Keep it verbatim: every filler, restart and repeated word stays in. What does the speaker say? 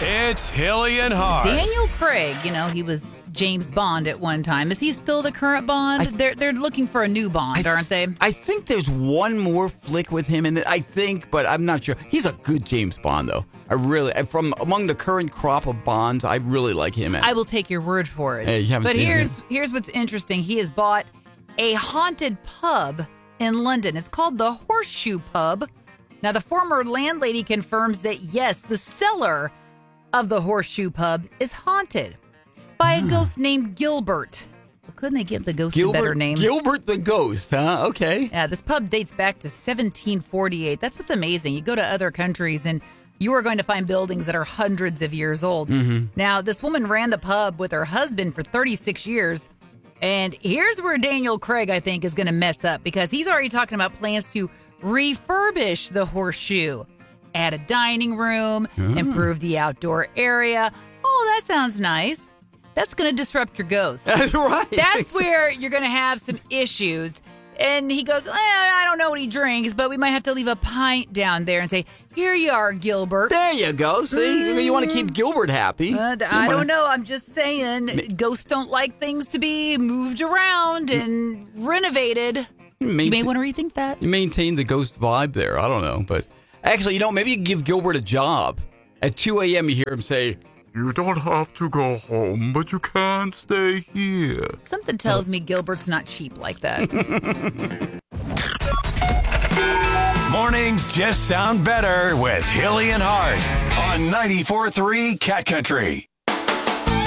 It's Hilly and Hart. Daniel Craig, you know, he was James Bond at one time. Is he still the current Bond? I, they're they're looking for a new Bond, I, aren't they? I think there's one more flick with him in it, I think, but I'm not sure. He's a good James Bond, though. I really, from among the current crop of Bonds, I really like him. I will take your word for it. Hey, you haven't but seen here's him. here's what's interesting. He has bought a haunted pub in London. It's called the Horseshoe Pub. Now, the former landlady confirms that, yes, the cellar of the Horseshoe Pub is haunted by a ghost named Gilbert. Well, couldn't they give the ghost Gilbert, a better name? Gilbert the Ghost, huh? Okay. Yeah, this pub dates back to seventeen forty-eight. That's what's amazing. You go to other countries and you are going to find buildings that are hundreds of years old. Mm-hmm. Now, this woman ran the pub with her husband for thirty-six years. And here's where Daniel Craig, I think, is going to mess up because he's already talking about plans to refurbish the Horseshoe, add a dining room, Oh. improve the outdoor area. Oh, that sounds nice. That's going to disrupt your ghost. That's right. That's where you're going to have some issues. And he goes, eh, I don't know what he drinks, but we might have to leave a pint down there and say, here you are, Gilbert. There you go. See, you want to keep Gilbert happy. Uh, You I wanna- don't know. I'm just saying, ghosts don't like things to be moved around and renovated. You may Main- want to rethink that. You maintain the ghost vibe there. I don't know. But actually, you know, maybe you can give Gilbert a job. At two a.m., you hear him say, you don't have to go home, but you can't stay here. Something tells me Gilbert's not cheap like that. Mornings just sound better with Hilly and Hart on ninety-four point three Cat Country.